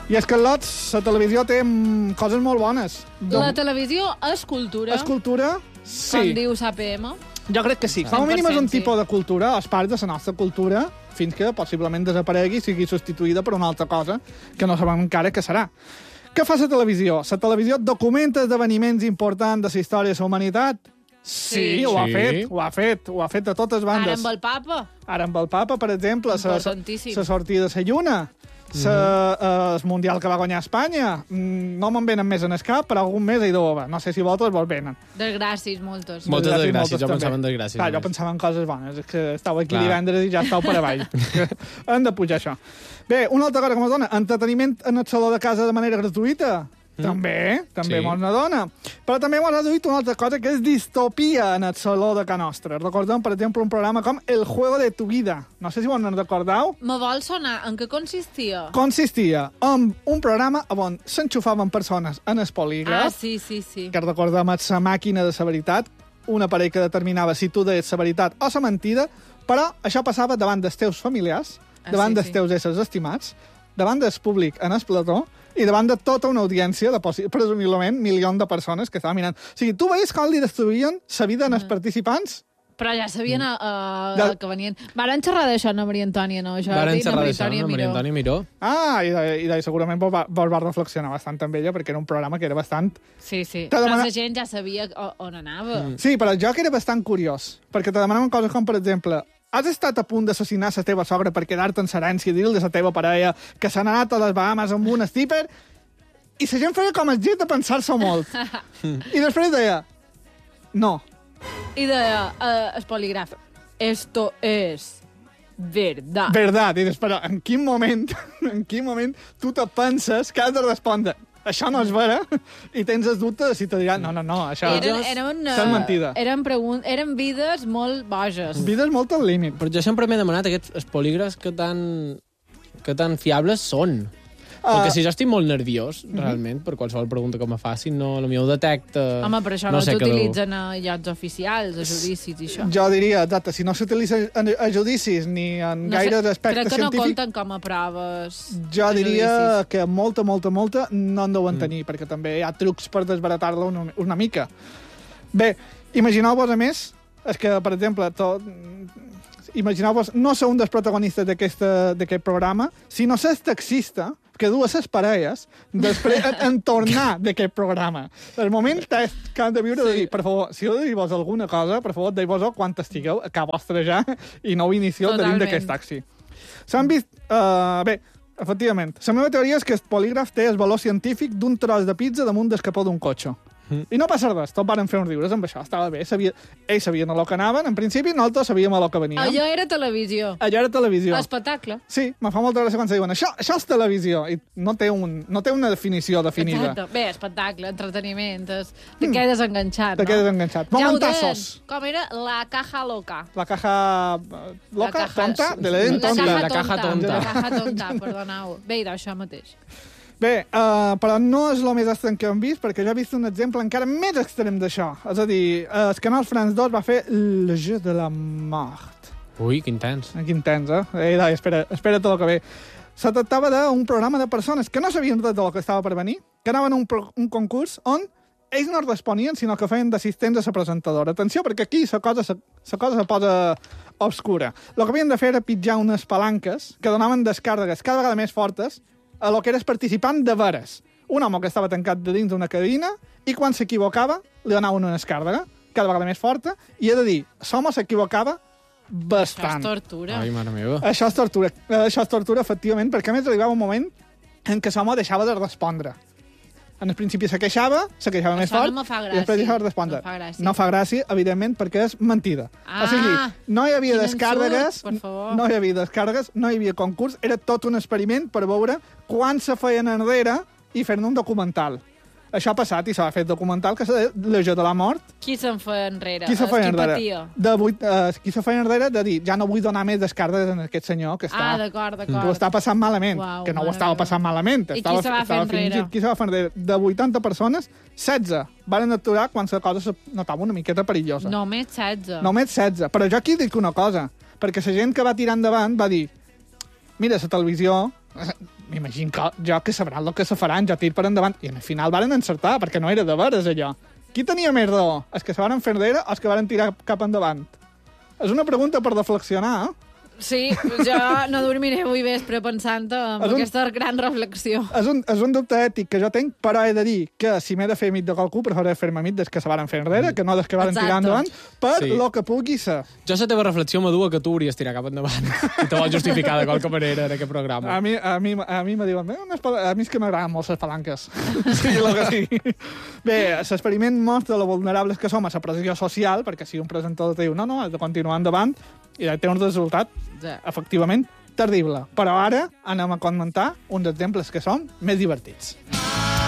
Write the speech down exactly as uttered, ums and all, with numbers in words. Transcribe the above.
I és que, Lots, la televisió té coses molt bones. La televisió és cultura. És cultura? Sí. Com diu S A P M. Jo crec que sí. Com a mínim és un tipus de cultura, és part de la nostra cultura, fins que possiblement desaparegui i sigui substituïda per una altra cosa que no sabem encara què serà. Què fa la televisió? La televisió documenta esdeveniments importants de la història de la humanitat? Sí, sí, ho ha fet, ho ha fet, ho ha fet de totes bandes. Ara amb el papa. Ara amb el papa, per exemple, la sortida de la lluna, sa, uh, el Mundial que va guanyar Espanya. No me'n venen més en el cap, però algun mes hi deu haver. No sé si vosaltres vos venen. Desgràcies, moltes. Moltes desgràcies, jo pensava en desgràcies. Clar, jo pensava en coses bones. És que estava aquí divendres i ja estàu per avall. Hem de pujar això. Bé, una altra cosa que m'ho dona, entreteniment en el saló de casa de manera gratuïta. Mm. També, també sí. Mos n'adona. Però també m'ho ha reduït una altra cosa, que és distopia en el saló de Ca Nostra. Recordem, per exemple, un programa com El juego de tu vida. No sé si vos en recordeu. Me vol sonar. En què consistia? Consistia en un programa on s'enxufaven persones en el polígraf. Ah, sí, sí, sí. Que recordem és la màquina de la veritat, un aparell que determinava si tu deies la veritat o la mentida, però això passava davant dels teus familiars, ah, davant sí, dels teus sí. éssers estimats, davant del públic en el plató, i davant de tota una audiència de, presumiblement, milions de persones que estaven mirant. O sigui, tu veies com li destruïen la vida als participants? Però ja sabien uh, del... que venien. Varen xerrar d'això, no, Maria Antònia, no? Això Varen xerrar d'això, no, Maria Antònia Miró. Ah, i, de, i de, segurament vos va, vos va reflexionar bastant amb ella, perquè era un programa que era bastant... Sí, sí, però demana... la gent ja sabia on anava. Mm. Sí, però jo que era bastant curiós, perquè te demanaven coses com, per exemple, has estat a punt d'assassinar la teva sogra per quedar-te en herència i dir-li a la teva parella que s'ha anat a les Bahamas amb un stripper, i la gent feia com el gest de pensar-s'ho molt. I després deia, no. I deia, uh, el polígraf, esto es verdad. Verdad. I després, en quin moment, en quin moment tu te penses que has de respondre això no és vera, i tens el dubte de si te diran, no, no, no, això eren, eren, és mentida. Eren, pregun- eren vides molt boges. Vides molt al límit. Però jo sempre m'he demanat aquests polígrafs que tan, que tan fiables són. Uh, Perquè si jo estic molt nerviós, uh-huh. realment, per qualsevol pregunta que me facin, no, el meu detecta... Home, però això no, no s'utilitzen a llocs oficials, a judicis i això. Jo diria, exacte, si no s'utilitza a judicis ni en no gaires sé, aspectes científics... Crec que no científic, compten com a proves. Jo diria judicis. Que molta, molta, molta no en deuen tenir, mm. perquè també hi ha trucs per desbaratar-la una, una mica. Bé, imagineu-vos, a més, és que, per exemple, tot... imagineu-vos, no ser un dels protagonistes d'aquest programa, sinó ser taxista, que dues ses parelles després en, en tornar d'aquest programa. El moment que han de viure sí. de dir, per favor, si heu de dir-vos alguna cosa, per favor, deiu-vos quan estigueu a casa vostra ja i no ho inicieu de dins d'aquest taxi. S'han vist... Uh, bé, efectivament, la meva teoria és que el polígraf té el valor científic d'un tros de pizza damunt del capó d'un cotxe. Mm. I no passa res, tots varen fer uns riures amb això, estava bé. Sabia... Ells sabien a lo que anaven, en principi, nosaltres sabíem a lo que veníem. Allò era televisió. Allò era televisió. Espectacle. Sí, me fa molta gràcia quan se diuen això, això és televisió, i no té, un, no té una definició definida. Exacte. Bé, espectacle, entreteniment, es... te mm. quedes enganxat, te no? Te quedes enganxat. Momentazos. Ja com era? La caja loca. La caja loca? La caja... tonta? De la, tonta. La caja tonta. La caja tonta, perdoneu. Bé, d'això mateix. Bé, uh, però no és el més estrany que hem vist, perquè jo he vist un exemple encara més extrem d'això. És a dir, el canal France dos va fer Le Jeu de la Mort. Ui, quin tens. Quin tens, eh? Ei, dai, espera, espera tot el que ve. Se tractava d'un programa de persones que no sabien res del que estava per venir, que anaven a un, un concurs on ells no responien, sinó que feien d'assistents a la presentadora. Atenció, perquè aquí la cosa se, la cosa se posa obscura. El que havien de fer era pitjar unes palanques que donaven descàrregues cada vegada més fortes a lo que eres participant de veres. Un home que estava tancat de dins d'una cabina i quan s'equivocava li donaven una descàrrega cada vegada més forta i he de dir, l'home s'equivocava bastant. Això és tortura. Ai, mare meva. Això és tortura, això és tortura, efectivament, perquè a més arribava un moment en què l'home deixava de respondre. En el principi se queixava, se queixava això més fort, no i després deixava de respondre. No fa gràcia. No fa gràcia, evidentment, perquè és mentida. Ah, o sigui, no hi havia descàrregues, insult, no hi havia descàrregues, no hi havia concurs, era tot un experiment per veure quan se feien enrere i fer-ne un documental. Això ha passat i s'ha fet documental que és Le Jeu de la Mort. Qui se'n feia enrere? Qui se feia enrere? De vuit, uh, qui se feia enrere de dir, ja no vull donar més descàrregues a aquest senyor que està... Ah, d'acord, d'acord. Que ho està passant malament. Uau, que no ho estava passant malament. I estava, qui se va fer enrere? Fingit. Qui se va fer enrere? De vuitanta persones, setze van aturar quan la cosa se notava una miqueta perillosa. Només setze. Només setze. Però jo aquí dic una cosa, perquè la gent que va tirar endavant va dir, mira, la televisió... imagino que jo que sabran el que se faran, jo tir per endavant. I al final varen encertar, perquè no era de veres, allò. Qui tenia més raó? Els que se van fer enrere o els que van tirar cap endavant? És una pregunta per reflexionar, eh? Sí, jo no dormiré avui vespre pensant en un, aquesta gran reflexió. És un, és un dubte ètic que jo tinc, però he de dir que si m'he de fer amic de qualcú, preferiré fer-me amic des que se van fer enrere, que no des que van tirar endavant, per sí. lo que pugui ser. Jo la teva reflexió m'adua que tu hauries tirar cap endavant i te vols justificar de qualque manera en aquest programa. A mi, a mi, a mi me diuen, a mi és que m'agraden molt les palanques. Sí, el que sigui. Bé, l'experiment mostra lo vulnerables que som a la pressió social, perquè si un presentador te diu no, no, has de continuar endavant, i té un resultat, sí. efectivament, terrible. Però ara anem a comentar uns exemples que són més divertits.